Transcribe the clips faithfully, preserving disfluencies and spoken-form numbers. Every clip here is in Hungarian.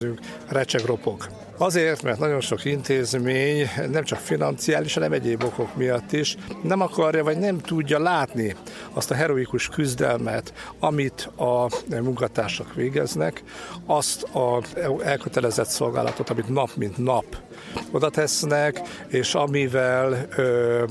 recseg, ropog. Azért, mert nagyon sok intézmény nem csak financiális, hanem egyéb okok miatt is nem akarja, vagy nem tudja látni azt a heroikus küzdelmet, amit a munkatársak végeznek, azt az elkötelezett szolgálatot, amit nap mint nap oda tesznek, és amivel ö,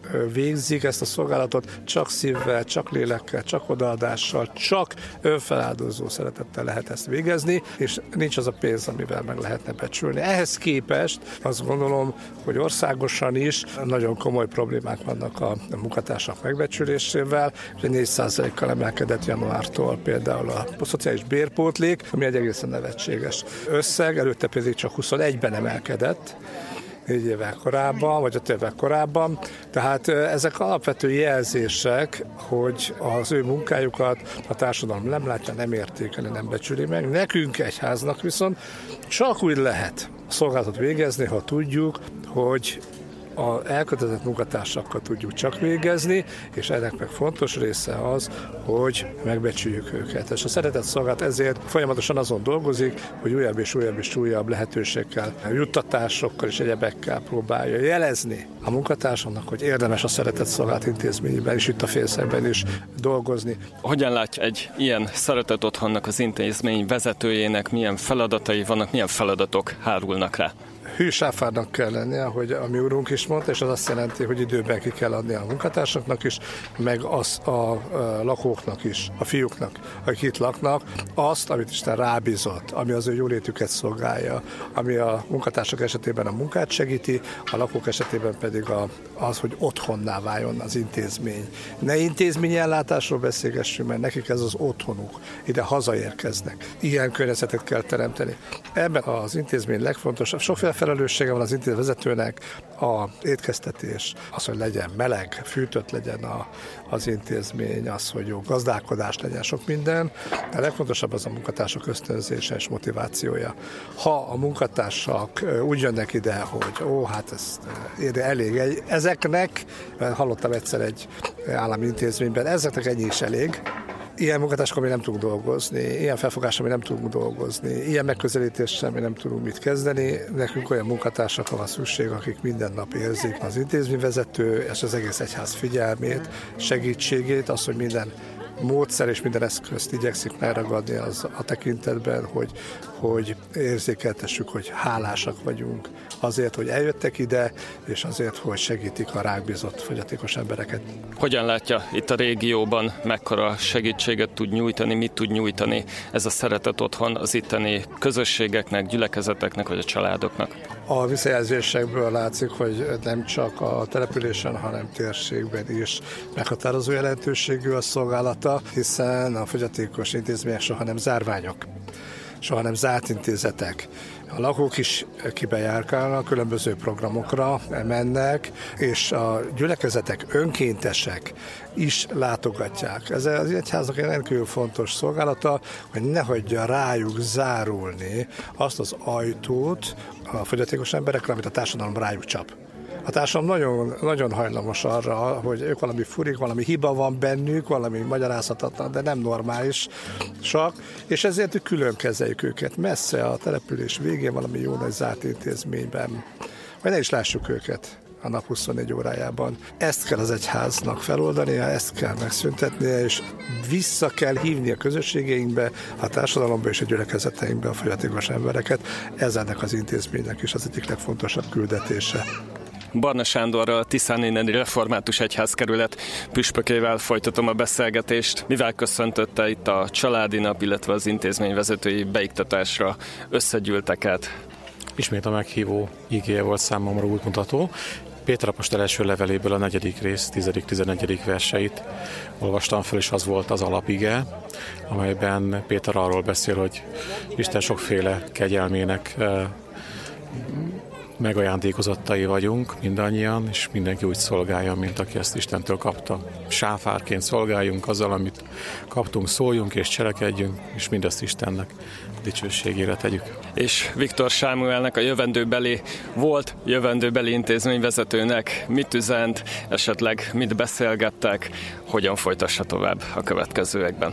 végzik ezt a szolgálatot, csak szívvel, csak lélekkel, csak odaadással, csak önfeláldozó szeretettel lehet ezt végezni, és nincs az a pénz, amivel meg lehetne becsülni. Ehhez képest azt gondolom, hogy országosan is nagyon komoly problémák vannak a munkatársak megbecsülésével, és négy százalékkal emelkedett januártól például a szociális bérpótlék, ami egy egészen nevetséges összeg, előtte pedig csak huszonegyben emelkedett, négy évvel korábban, vagy öt évvel korábban. Tehát ezek alapvető jelzések, hogy az ő munkájukat a társadalom nem látja, nem értékeli, nem becsüli meg. Nekünk egyháznak viszont csak úgy lehet szolgálatot végezni, ha tudjuk, hogy az elkötelezett munkatársakkal tudjuk csak végezni, és ennek meg fontos része az, hogy megbecsüljük őket. És a szeretett szolgálat ezért folyamatosan azon dolgozik, hogy újabb és újabb és újabb lehetőségekkel, juttatásokkal és egyebekkel próbálja jelezni a munkatársamnak, hogy érdemes a szeretett szolgálat intézményében és itt a Félszegben is dolgozni. Hogyan látja egy ilyen szeretett otthonnak az intézmény vezetőjének, milyen feladatai vannak, milyen feladatok hárulnak rá? Hűsáfárnak kell lennie, ahogy a mi úrunk is mondta, és az azt jelenti, hogy időben ki kell adni a munkatársaknak is, meg az a, a lakóknak is, a fiúknak, akik itt laknak, azt, amit Isten rábízott, ami az ő jólétüket szolgálja, ami a munkatársak esetében a munkát segíti, a lakók esetében pedig a, az, hogy otthonná váljon az intézmény. Ne intézményi ellátásról beszélgessünk, mert nekik ez az otthonuk, ide hazaérkeznek. Ilyen környezetet kell teremteni. Ebben az intézmény legfontosabb, sokféle felelőssége van az intézmény vezetőnek, a étkeztetés, az, hogy legyen meleg, fűtött legyen a, az intézmény, az, hogy jó gazdálkodás legyen, sok minden, de a legfontosabb az a munkatársak ösztönzése és motivációja. Ha a munkatársak úgy jönnek ide, hogy ó, hát ez elég, ezeknek, hallottam egyszer egy állami intézményben, ezeknek ennyi is elég, ilyen munkatársakkal mi nem tudunk dolgozni, ilyen felfogással mi nem tudunk dolgozni, ilyen megközelítéssel mi nem tudunk mit kezdeni. Nekünk olyan munkatársakra van szükség, akik minden nap érzik az intézményvezető és az egész egyház figyelmét, segítségét, az, hogy minden módszer és minden eszközt igyekszik megragadni az a tekintetben, hogy, hogy érzékeltessük, hogy hálásak vagyunk azért, hogy eljöttek ide, és azért, hogy segítik a rákbízott fogyatékos embereket. Hogyan látja itt a régióban, mekkora segítséget tud nyújtani, mit tud nyújtani ez a szeretett otthon az itteni közösségeknek, gyülekezeteknek vagy a családoknak? A visszajelzésekből látszik, hogy nem csak a településen, hanem térségben is meghatározó jelentőségű a szolgálata, hiszen a fogyatékos intézmények soha nem zárványok, soha nem zárt intézetek. A lakók is kibejárkálnak, különböző programokra mennek, és a gyülekezetek önkéntesek is látogatják. Ez az egyháznak egy rendkívül fontos szolgálata, hogy ne hagyja rájuk zárulni azt az ajtót a fogyatékos emberekre, amit a társadalom rájuk csap. A társadalom nagyon, nagyon hajlamos arra, hogy ők valami furik, valami hiba van bennük, valami magyarázhatatlan, de nem normális csak, és ezért külön kezeljük őket messze a település végén valami jó nagy zárt intézményben, vagy ne is lássuk őket a nap huszonnégy órájában. Ezt kell az egyháznak feloldania, ezt kell megszüntetnie, és vissza kell hívni a közösségeinkbe, a társadalomba és a gyülekezeteinkbe a fogyatékos embereket. Ez ennek az intézménynek is az egyik legfontosabb küldetése. Barna Sándorral, a Tiszánéneni Református Egyházkerület püspökével folytatom a beszélgetést. Mivel köszöntötte itt a családi nap, illetve az intézményvezetői beiktatásra összegyűlteket? Ismét a meghívó igéje volt számomra útmutató. Péter apostol első leveléből a negyedik rész, tizedik-tizenegyedik verseit olvastam föl, és az volt az alapige, amelyben Péter arról beszél, hogy Isten sokféle kegyelmének megajándékozottai vagyunk mindannyian, és mindenki úgy szolgálja, mint aki ezt Istentől kapta. Sáfárként szolgáljunk azzal, amit kaptunk, szóljunk és cselekedjünk, és mindezt Istennek dicsőségére tegyük. És Viktor Sámuelnek, a jövendőbeli, volt jövendőbeli intézményvezetőnek mit üzent, esetleg mit beszélgettek, hogyan folytassa tovább a következőekben?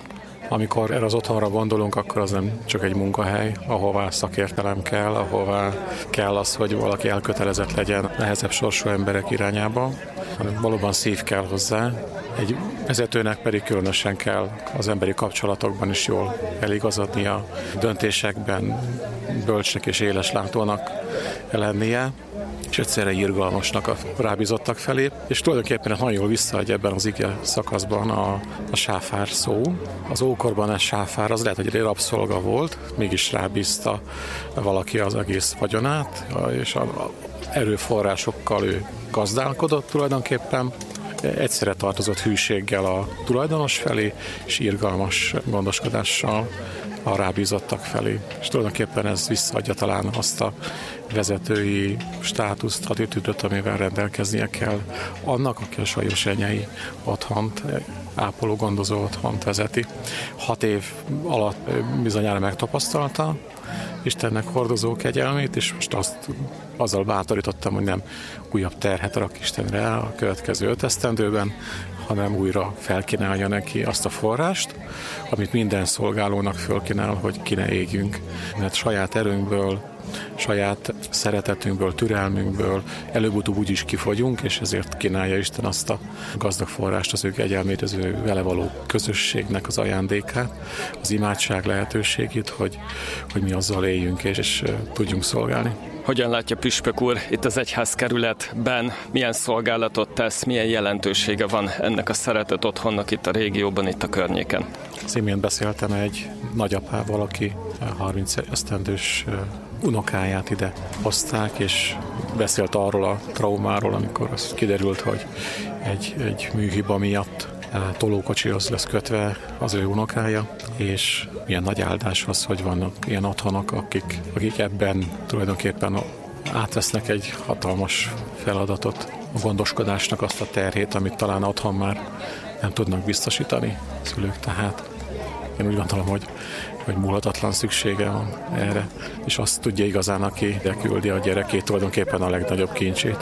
Amikor erre az otthonra gondolunk, akkor az nem csak egy munkahely, ahová szakértelem kell, ahová kell az, hogy valaki elkötelezett legyen nehezebb sorsú emberek irányába, hanem valóban szív kell hozzá. Egy vezetőnek pedig különösen kell az emberi kapcsolatokban is jól eligazodni, a döntésekben bölcsnek és éleslátónak lennie, és egyszerre irgalmasnak a rábízottak felé, és tulajdonképpen nagyon jól visszaadja ebben az ige szakaszban a, a sáfár szó. Az ókorban ez sáfár, az lehet, hogy egy rabszolga volt, mégis rábízta valaki az egész vagyonát, és a, a erőforrásokkal ő gazdálkodott tulajdonképpen, egyszerre tartozott hűséggel a tulajdonos felé, és irgalmas gondoskodással a rábízottak felé. És tulajdonképpen ez visszaadja talán azt a vezetői státuszt, attitűdöt, amivel rendelkeznie kell annak, aki a Sajosenyei otthont, ápoló gondozó otthont vezeti. Hat év alatt bizonyára megtapasztalta Istennek hordozó kegyelmét, és most azt azzal bátorítottam, hogy nem újabb terhet rak Istenre a következő öt esztendőben, hanem újra felkínálja neki azt a forrást, amit minden szolgálónak fölkínál, hogy ki ne égjünk. Mert saját erőnkből, saját szeretetünkből, türelmünkből előbb-utóbb úgyis kifogyunk, és ezért kínálja Isten azt a gazdag forrást, az ő kegyelmét, az ő vele való közösségnek az ajándékát, az imádság lehetőségét, hogy, hogy mi azzal éljünk és, és tudjunk szolgálni. Hogyan látja püspök úr itt az egyházkerületben, milyen szolgálatot tesz, milyen jelentősége van ennek a szeretett otthonnak itt a régióban, itt a környéken? Az imént beszéltem egy nagyapával, aki harminc esztendős unokáját ide hozták, és beszélt arról a traumáról, amikor az kiderült, hogy egy, egy műhiba miatt tolókocsihoz lesz kötve az ő unokája, és milyen nagy áldás az, hogy vannak ilyen otthonok, akik, akik ebben tulajdonképpen átvesznek egy hatalmas feladatot, a gondoskodásnak azt a terhét, amit talán otthon már nem tudnak biztosítani szülők, tehát én úgy gondolom, hogy, hogy múlhatatlan szüksége van erre, és azt tudja igazán, aki ide küldi a gyerekét, tulajdonképpen a legnagyobb kincsét.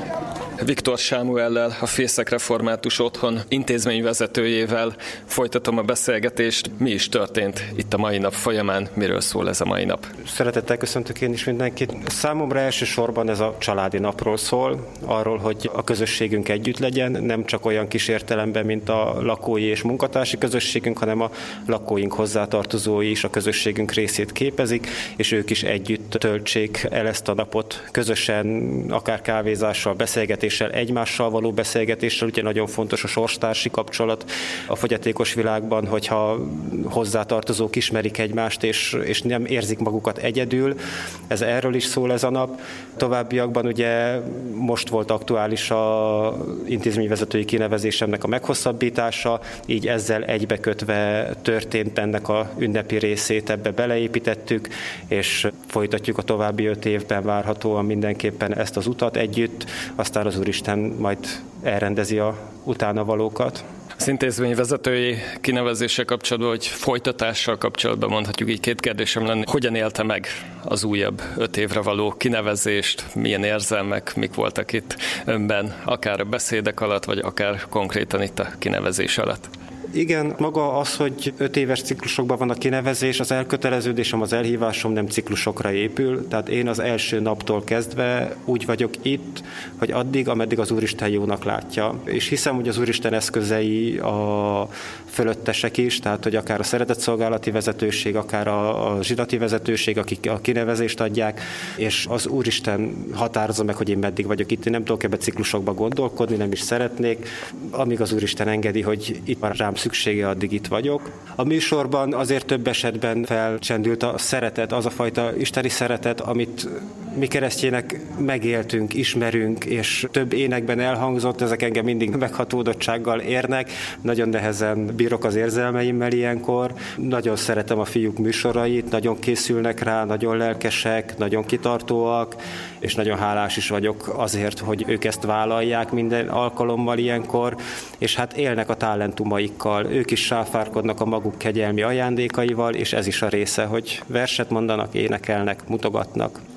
Viktor Sámuellel, a Fészek Református Otthon intézményvezetőjével folytatom a beszélgetést. Mi is történt itt a mai nap folyamán? Miről szól ez a mai nap? Szeretettel köszöntök én is mindenkit. Számomra elsősorban ez a családi napról szól, arról, hogy a közösségünk együtt legyen, nem csak olyan kis értelemben, mint a lakói és munkatársi közösségünk, hanem a lakóink hozzátartozói is a közösségünk részét képezik, és ők is együtt töltsék el ezt a napot közösen, akár kávézással, beszélgetéssel, egymással való beszélgetéssel, ugye nagyon fontos a sorstársi kapcsolat a fogyatékos világban, hogyha hozzátartozók ismerik egymást, és, és nem érzik magukat egyedül. Ez erről is szól ez a nap. Továbbiakban ugye most volt aktuális a intézményvezetői kinevezésemnek a meghosszabbítása, így ezzel egybekötve történt ennek a ünnepi részét, ebbe beleépítettük, és folytatjuk a további öt évben várhatóan mindenképpen ezt az utat együtt, aztán az Úristen majd elrendezi a utána valókat. Az intézményvezetői kinevezése kapcsolatban, vagy folytatással kapcsolatban mondhatjuk, így két kérdésem lenne. Hogyan élte meg az újabb öt évre való kinevezést? Milyen érzelmek, mik voltak itt önben, akár a beszédek alatt, vagy akár konkrétan itt a kinevezés alatt? Igen, maga az, hogy öt éves ciklusokban van a kinevezés, az elköteleződésem, az elhívásom nem ciklusokra épül, tehát én az első naptól kezdve úgy vagyok itt, hogy addig, ameddig az Úristen jónak látja. És hiszem, hogy az Úristen eszközei a fölöttesek is, tehát hogy akár a szeretetszolgálati vezetőség, akár a, a zsidati vezetőség, akik a kinevezést adják, és az Úristen határozza meg, hogy én meddig vagyok itt. Én nem tudok ebbe ciklusokba gondolkodni, nem is szeretnék, amíg az Úristen engedi, hogy itt már rám szüksége, addig itt vagyok. A műsorban azért több esetben felcsendült a szeretet, az a fajta isteni szeretet, amit mi keresztjének megéltünk, ismerünk, és több énekben elhangzott, ezek engem mindig meghatódottsággal érnek, nagyon nehezen bírok az érzelmeimmel ilyenkor, nagyon szeretem a fiúk műsorait, nagyon készülnek rá, nagyon lelkesek, nagyon kitartóak, és nagyon hálás is vagyok azért, hogy ők ezt vállalják minden alkalommal ilyenkor, és hát élnek a talentumaikkal, ők is sáfárkodnak a maguk kegyelmi ajándékaival, és ez is a része, hogy verset mondanak, énekelnek, mutogatnak. Hogyan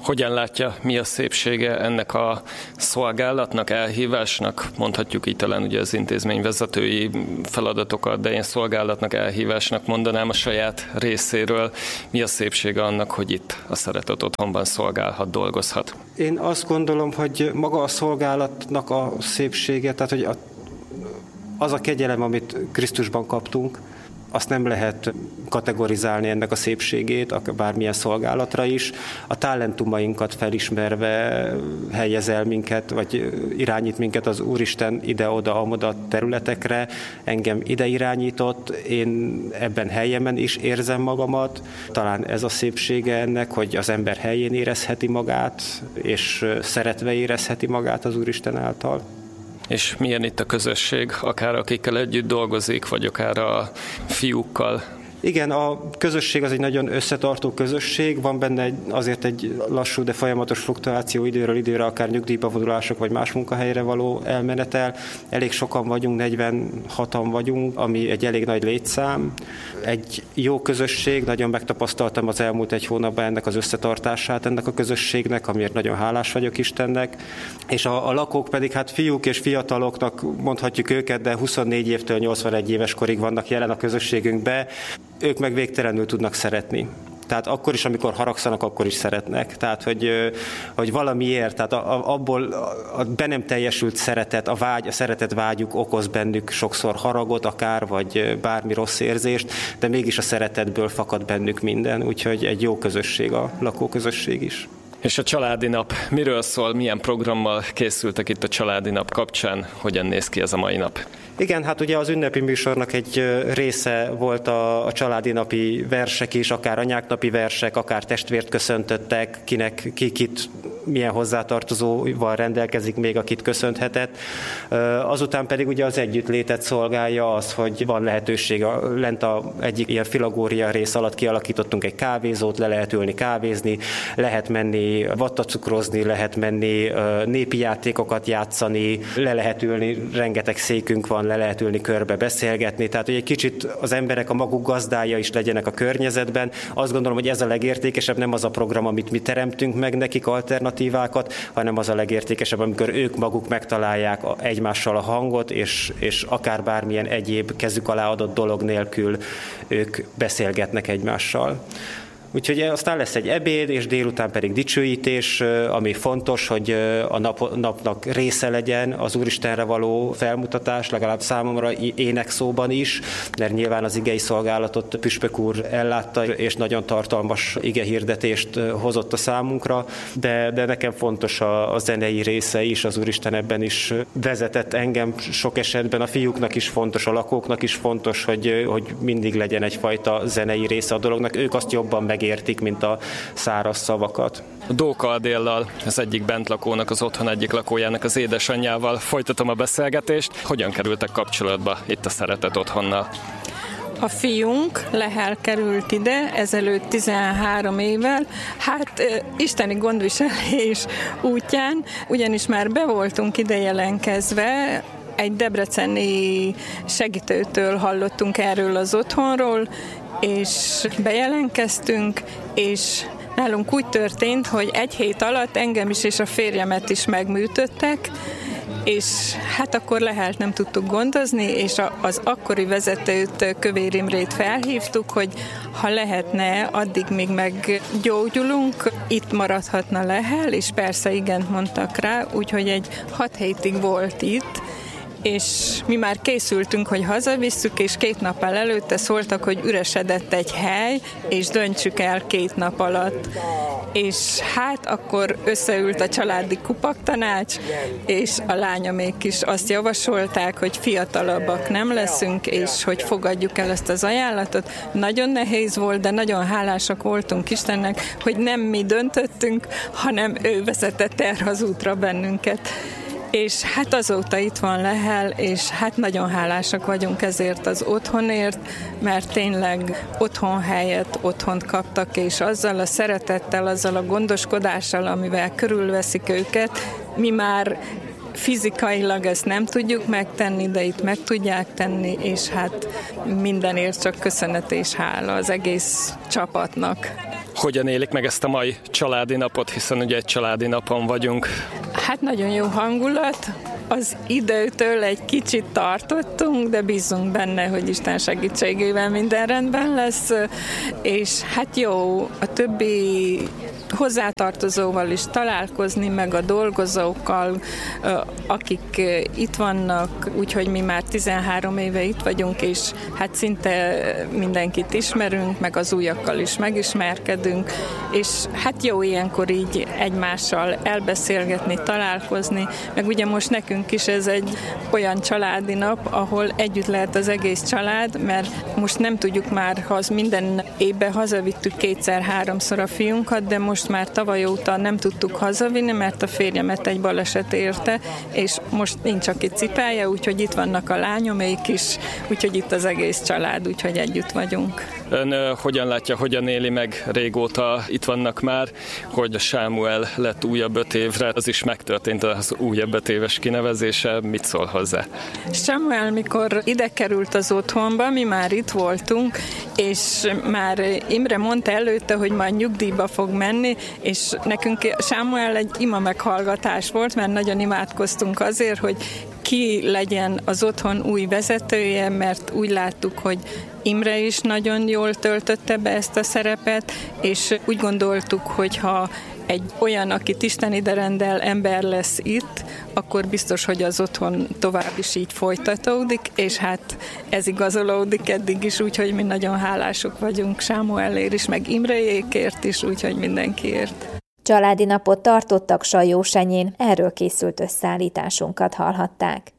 látja, mi a szépsége ennek a szolgálatnak, elhívásnak, mondhatjuk így talán ugye az intézmény vezetői feladatokat, de én szolgálatnak, elhívásnak mondanám a saját részéről. Mi a szépsége annak, hogy itt a Szeretet Otthonban szolgálhat, dolgozhat? Én azt gondolom, hogy maga a szolgálatnak a szépsége, tehát hogy a, az a kegyelem, amit Krisztusban kaptunk, azt nem lehet kategorizálni ennek a szépségét, bármilyen szolgálatra is. A talentumainkat felismerve helyez el minket, vagy irányít minket az Úristen ide-oda, amoda területekre, engem ide irányított, én ebben helyemen is érzem magamat. Talán ez a szépsége ennek, hogy az ember helyén érezheti magát, és szeretve érezheti magát az Úristen által. És milyen itt a közösség, akár akikkel együtt dolgozik, vagy akár a fiúkkal? Igen, a közösség az egy nagyon összetartó közösség, van benne egy, azért egy lassú, de folyamatos fluktuáció időről időre, akár nyugdíjba vonulások, vagy más munkahelyre való elmenetel. Elég sokan vagyunk, negyvenhatan vagyunk, ami egy elég nagy létszám. Egy jó közösség, nagyon megtapasztaltam az elmúlt egy hónapban ennek az összetartását, ennek a közösségnek, amiért nagyon hálás vagyok Istennek. És a, a lakók pedig, hát fiúk és fiataloknak mondhatjuk őket, de huszonnégy évtől nyolcvanegy éves korig vannak jelen a közösségünkbe, ők meg végtelenül tudnak szeretni. Tehát akkor is, amikor haragszanak, akkor is szeretnek. Tehát, hogy, hogy valamiért, tehát abból a be nem teljesült szeretet, a vágy, a szeretet vágyuk okoz bennük sokszor haragot akár, vagy bármi rossz érzést, de mégis a szeretetből fakad bennük minden, úgyhogy egy jó közösség a lakóközösség is. És a családi nap miről szól, milyen programmal készültek itt a családi nap kapcsán, hogyan néz ki ez a mai nap? Igen, hát ugye az ünnepi műsornak egy része volt a, a családi napi versek is, akár anyáknapi versek, akár testvért köszöntöttek, kinek kikit milyen hozzátartozóval rendelkezik még, akit köszönhetett. Azután pedig ugye az együttlétet szolgálja az, hogy van lehetőség, lent a egyik ilyen filagória rész alatt kialakítottunk egy kávézót, le lehet ülni kávézni, lehet menni vattacukrozni, lehet menni népi játékokat játszani, le lehet ülni, rengeteg székünk van, le lehet ülni körbe beszélgetni, tehát hogy egy kicsit az emberek a maguk gazdája is legyenek a környezetben. Azt gondolom, hogy ez a legértékesebb, nem az a program, amit mi teremtünk meg nekik alternatívákat, hanem az a legértékesebb, amikor ők maguk megtalálják egymással a hangot, és, és akár bármilyen egyéb kezük alá adott dolog nélkül ők beszélgetnek egymással. Úgyhogy aztán lesz egy ebéd, és délután pedig dicsőítés, ami fontos, hogy a nap, napnak része legyen az Úristenre való felmutatás, legalább számomra énekszóban is, mert nyilván az igei szolgálatot püspök úr ellátta, és nagyon tartalmas igehirdetést hozott a számunkra, de, de nekem fontos a, a zenei része is, az Úristen ebben is vezetett engem sok esetben, a fiúknak is fontos, a lakóknak is fontos, hogy, hogy mindig legyen egyfajta zenei része a dolognak, ők azt jobban meg értik, mint a száraz szavakat. Dóka Adéllal, az egyik bentlakónak, az otthon egyik lakójának az édesanyjával folytatom a beszélgetést. Hogyan kerültek kapcsolatba itt a Szeretet Otthonnal? A fiunk Lehel került ide ezelőtt tizenhárom évvel, hát isteni gondviselés útján, ugyanis már be voltunk ide jelentkezve, egy debreceni segítőtől hallottunk erről az otthonról, és bejelentkeztünk, és nálunk úgy történt, hogy egy hét alatt engem is és a férjemet is megműtöttek, és hát akkor Lehelt nem tudtuk gondozni, és az akkori vezetőt, Kövér Imrét felhívtuk, hogy ha lehetne, addig még meggyógyulunk, itt maradhatna Lehel, és persze igent mondtak rá, úgyhogy egy hat hétig volt itt, és mi már készültünk, hogy hazavisszük, és két nappal előtte szóltak, hogy üresedett egy hely, és döntsük el két nap alatt. És hát akkor összeült a családi kupaktanács, és a lányomék is azt javasolták, hogy fiatalabbak nem leszünk, és hogy fogadjuk el ezt az ajánlatot. Nagyon nehéz volt, de nagyon hálásak voltunk Istennek, hogy nem mi döntöttünk, hanem ő vezetett erre az útra bennünket. És hát azóta itt van Lehel, és hát nagyon hálásak vagyunk ezért az otthonért, mert tényleg otthonhelyet, otthont kaptak, és azzal a szeretettel, azzal a gondoskodással, amivel körülveszik őket, mi már fizikailag ezt nem tudjuk megtenni, de itt meg tudják tenni, és hát mindenért csak köszönet és hála az egész csapatnak. hogyan élik meg ezt a mai családi napot, hiszen ugye egy családi napon vagyunk. Hát nagyon jó hangulat. Az időtől egy kicsit tartottunk, de bízunk benne, hogy Isten segítségével minden rendben lesz, és hát jó, a többi hozzátartozóval is találkozni, meg a dolgozókkal, akik itt vannak, úgyhogy mi már tizenhárom éve itt vagyunk, és hát szinte mindenkit ismerünk, meg az újakkal is megismerkedünk, és hát jó ilyenkor így egymással elbeszélgetni, találkozni, meg ugye most nekünk is ez egy olyan családi nap, ahol együtt lehet az egész család, mert most nem tudjuk már, ha az minden évben hazavittük kétszer-háromszor a fiunkat, de most már tavaly óta nem tudtuk hazavinni, mert a férjemet egy baleset érte, és most nincs aki cipelje, úgyhogy itt vannak a lányomék is, úgyhogy itt az egész család, úgyhogy együtt vagyunk. Ön uh, hogyan látja, hogyan éli meg, régóta itt vannak már, hogy a Sámuel lett újabb öt évre, az is megtörtént az újabb öt éves kinevezése, mit szól hozzá? Sámuel, mikor ide került az otthonba, mi már itt voltunk, és már Imre mondta előtte, hogy majd nyugdíjba fog menni, és nekünk Sámuel egy ima meghallgatás volt, mert nagyon imádkoztunk azért, hogy ki legyen az otthon új vezetője, mert úgy láttuk, hogy Imre is nagyon jól töltötte be ezt a szerepet, és úgy gondoltuk, hogy ha egy olyan, akit Isten ide rendel, ember lesz itt, akkor biztos, hogy az otthon tovább is így folytatódik, és hát ez igazolódik eddig is, úgyhogy mi nagyon hálások vagyunk Sámuelért is, meg Imrejékért is, úgyhogy mindenkiért. Családi napot tartottak Sajósenyén, erről készült összeállításunkat hallhatták.